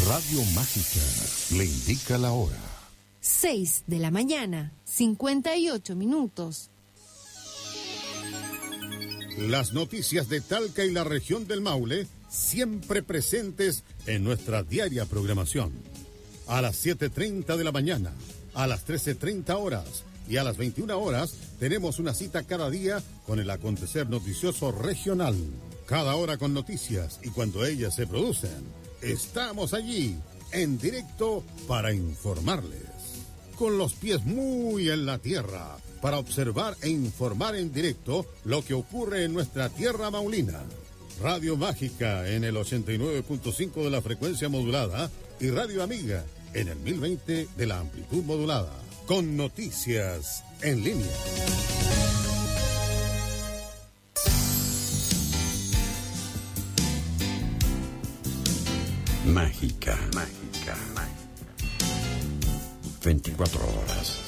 Radio Mágica le indica la hora. 6 de la mañana, 58 minutos. Las noticias de Talca y la región del Maule, siempre presentes en nuestra diaria programación. A las 7:30 de la mañana, a las 13:30 horas y a las 21 horas tenemos una cita cada día con el acontecer noticioso regional. Cada hora con noticias y cuando ellas se producen, estamos allí, en directo para informarles. Con los pies muy en la tierra, para observar e informar en directo lo que ocurre en nuestra tierra maulina. Radio Mágica en el 89.5 de la frecuencia modulada y Radio Amiga en el 1020 de la amplitud modulada. Con noticias en línea. Mágica. 24 horas.